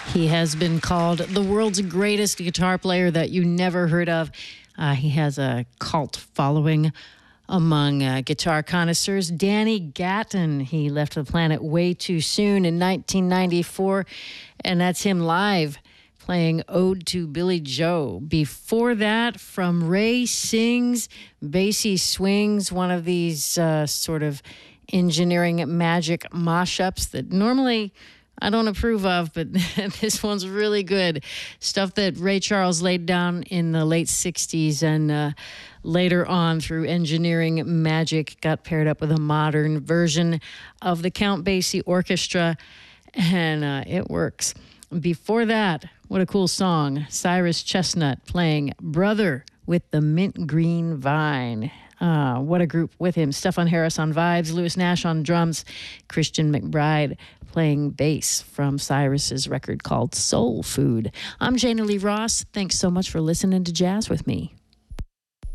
He has been called the world's greatest guitar player that you never heard of. He has a cult following among guitar connoisseurs. Danny Gatton, he left the planet way too soon in 1994, and that's him live playing Ode to Billy Joe. Before that, from Ray Sings, Basie Swings, one of these sort of engineering magic mashups that normally I don't approve of, but this one's really good. Stuff that Ray Charles laid down in the late 60s and later on through engineering magic got paired up with a modern version of the Count Basie Orchestra, and it works. Before that, what a cool song. Cyrus Chestnut playing Brother with the Mint Green Vine. What a group with him. Stefan Harris on vibes, Lewis Nash on drums, Christian McBride playing bass from Cyrus's record called Soul Food. I'm Jana Lee Ross. Thanks so much for listening to Jazz with me.